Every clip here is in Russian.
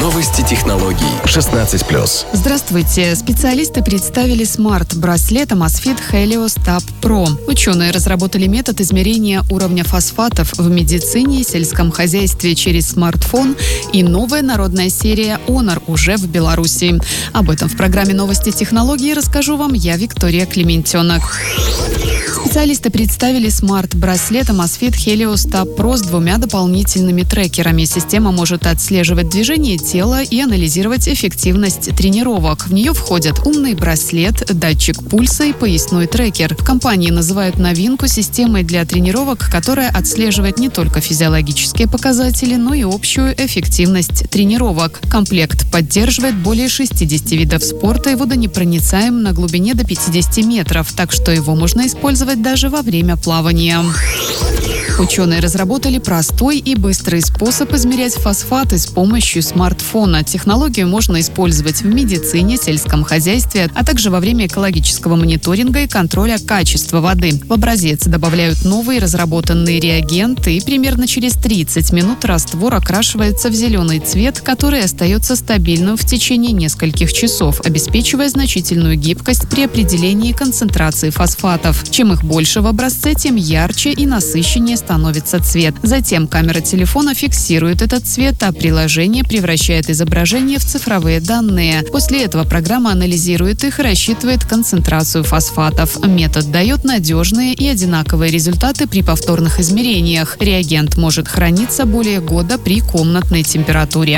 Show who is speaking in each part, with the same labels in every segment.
Speaker 1: Новости технологий 16+.
Speaker 2: Здравствуйте. Специалисты представили смарт-браслет Amazfit Helios Tab Pro. Ученые разработали метод измерения уровня фосфатов в медицине и сельском хозяйстве через смартфон, и новая народная серия Honor уже в Беларуси. Об этом в программе «Новости технологий» расскажу вам я, Виктория Клементенок. Специалисты представили смарт-браслет Amazfit Helios Tab Pro с 2 дополнительными трекерами. Система может отслеживать движение тела и анализировать эффективность тренировок. В нее входят умный браслет, датчик пульса и поясной трекер. В компании называют новинку системой для тренировок, которая отслеживает не только физиологические показатели, но и общую эффективность тренировок. Комплект поддерживает более 60 видов спорта и водонепроницаем на глубине до 50 метров, так что его можно использовать даже во время плавания. Ученые разработали простой и быстрый способ измерять фосфаты с помощью смартфона. Технологию можно использовать в медицине, сельском хозяйстве, а также во время экологического мониторинга и контроля качества воды. В образец добавляют новые разработанные реагенты, и примерно через 30 минут раствор окрашивается в зеленый цвет, который остается стабильным в течение нескольких часов, обеспечивая значительную гибкость при определении концентрации фосфатов. Чем их больше в образце, тем ярче и насыщеннее становится цвет. Затем камера телефона фиксирует этот цвет, а приложение превращает изображение в цифровые данные. После этого программа анализирует их и рассчитывает концентрацию фосфатов. Метод дает надежные и одинаковые результаты при повторных измерениях. Реагент может храниться более года при комнатной температуре.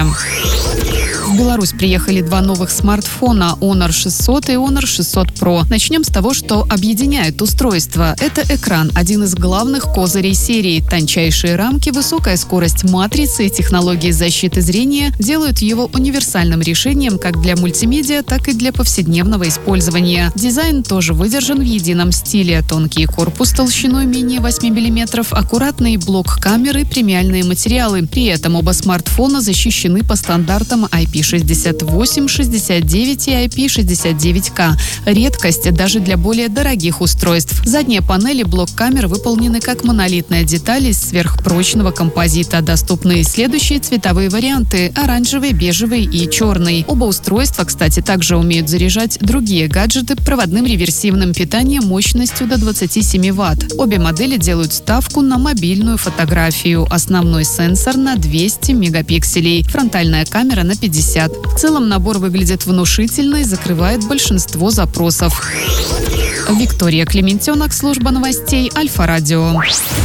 Speaker 2: В Беларусь приехали 2 новых смартфона Honor 600 и Honor 600 Pro. Начнем с того, что объединяет устройство. Это экран, один из главных козырей серии. Тончайшие рамки, высокая скорость матрицы и технологии защиты зрения делают его универсальным решением как для мультимедиа, так и для повседневного использования. Дизайн тоже выдержан в едином стиле. Тонкий корпус толщиной менее 8 мм, аккуратный блок камеры, премиальные материалы. При этом оба смартфона защищены по стандартам IP68, 69 и IP69K. Редкость даже для более дорогих устройств. Задние панели блок камер выполнены как монолитная деталь из сверхпрочного композита. Доступны следующие цветовые варианты: оранжевый, бежевый и черный. Оба устройства, кстати, также умеют заряжать другие гаджеты проводным реверсивным питанием мощностью до 27 Вт. Обе модели делают ставку на мобильную фотографию. Основной сенсор на 200 мегапикселей, фронтальная камера на 50. В целом набор выглядит внушительно и закрывает большинство запросов. Виктория Клементенок, служба новостей Альфа-Радио.